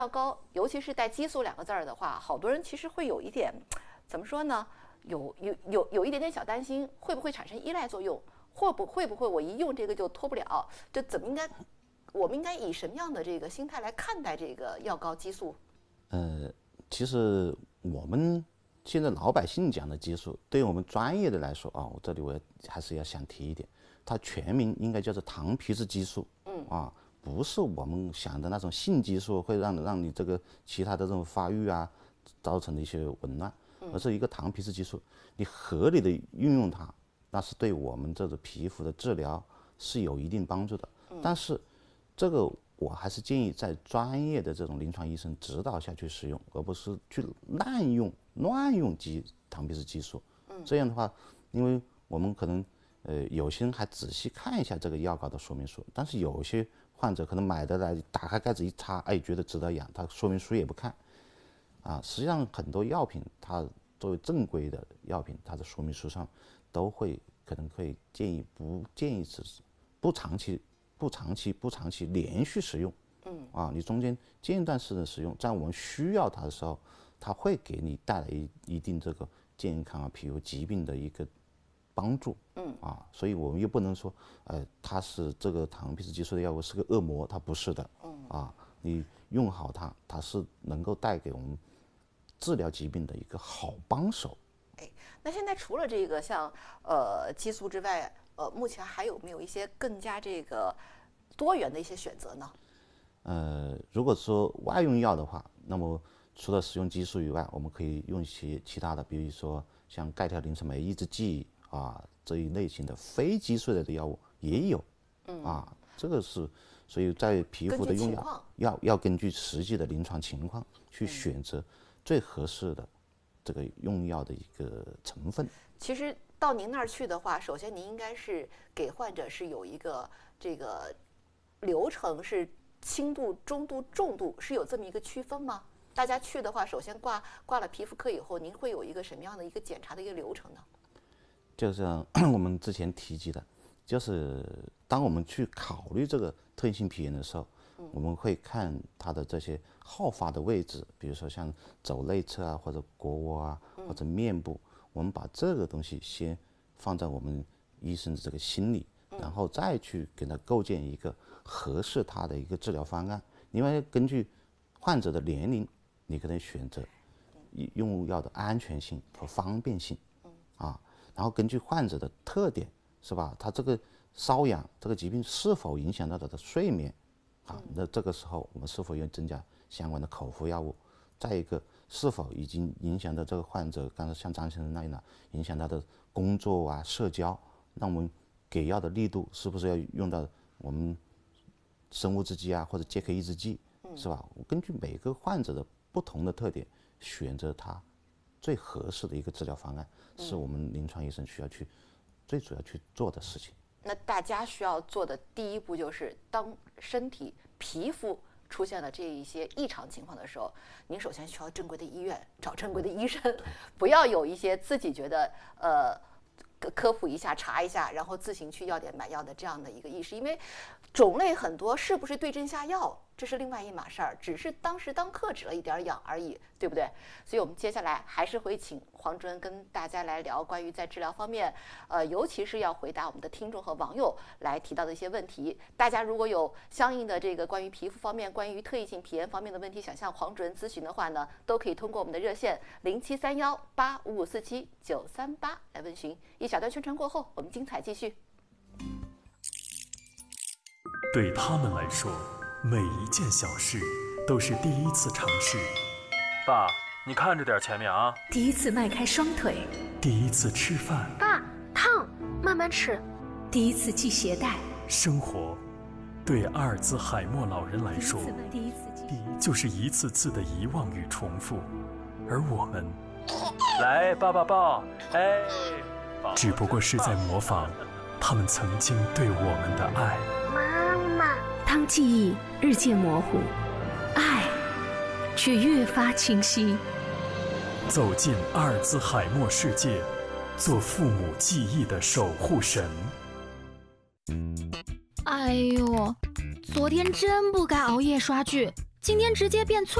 药膏，尤其是带激素两个字儿的话，好多人其实会有一点，怎么说呢？有一点点小担心，会不会产生依赖作用？会不会我一用这个就脱不了？这怎么应该？我们应该以什么样的这个心态来看待这个药膏激素？ 其实我们现在老百姓讲的激素，对于我们专业的来说啊，我这里还是要想提一点，它全名应该叫做糖皮质激素。不是我们想的那种性激素会让你这个其他的这种发育啊造成的一些紊乱，而是一个糖皮质激素，你合理的运用它，那是对我们这个皮肤的治疗是有一定帮助的。但是这个我还是建议在专业的这种临床医生指导下去使用，而不是去滥用糖皮质激素。这样的话，因为我们可能有些人还仔细看一下这个药膏的说明书，但是有些患者可能买的来打开盖子一擦，觉得值得养，他说明书也不看。实际上很多药品它作为正规的药品，它的说明书上都可能会不建议不长期连续使用。你中间间断式的使用，在我们需要它的时候，它会给你带来一定这个健康皮肤疾病的一个帮助。所以我们又不能说，它是这个糖皮质激素的药物是个恶魔，它不是的。你用好它，它是能够带给我们治疗疾病的一个好帮手。 那现在除了这个像激素之外，目前还有没有一些更加这个多元的一些选择呢？ 如果说外用药的话，那么除了使用激素以外，我们可以用一些其他的，比如说像钙肽磷酸酶抑制剂这一类型的非激素类的药物也有。这个是，所以在皮肤的用药要根据实际的临床情况去选择最合适的这个用药的一个成分。 其实到您那儿去的话，首先您应该是给患者是有一个这个流程，是轻度、中度、重度，是有这么一个区分吗？大家去的话，首先挂了皮肤科以后，您会有一个什么样的一个检查的一个流程呢？ 就是我们之前提及的，就是当我们去考虑这个特异性皮炎的时候，我们会看它的这些好发的位置，比如说像肘内侧或者腘窝或者面部，我们把这个东西先放在我们医生的这个心里，然后再去给他构建一个合适他的一个治疗方案。因为根据患者的年龄，你可能选择用药的安全性和方便性。然后根据患者的特点，是吧？他这个瘙痒这个疾病是否影响到他的睡眠？那这个时候我们是否要增加相关的口服药物？再一个，是否已经影响到这个患者，刚才像张先生那样影响他的工作社交？那我们给药的力度是不是要用到我们生物制剂或者介壳抑制剂，是吧？根据每个患者的不同的特点，选择他最合适的一个治疗方案，是我们临床医生需要最主要去做的事情。 那大家需要做的第一步就是，当身体皮肤出现了这一些异常情况的时候，您首先需要正规的医院，找正规的医生，不要有一些自己觉得科普一下、查一下，然后自行去药店买药的这样的一个意识。因为种类很多，是不是对症下药，这是另外一码事儿，只是当时当刻止了一点痒而已，对不对？所以我们接下来还是会请黄主任跟大家来聊关于在治疗方面，尤其是要回答我们的听众和网友来提到的一些问题。大家如果有相应的这个关于皮肤方面、关于特异性皮炎方面的问题，想向黄主任咨询的话呢，都可以通过我们的热线0731855547-938来问询。一小段宣传过后，我们精彩继续。 对他们来说，每一件小事都是第一次尝试。 爸，你看着点前面啊！ 第一次迈开双腿， 第一次吃饭。 爸，烫，慢慢吃。 第一次系鞋带。 生活，对阿尔兹海默老人来说，就是一次次的遗忘与重复，而我们， 来，爸爸抱， 只不过是在模仿他们曾经对我们的爱。 妈妈， 当记忆日渐模糊，爱却越发清晰。 走进阿尔兹海默世界，做父母记忆的守护神。 哎呦，昨天真不该熬夜刷剧， 今天直接变脆。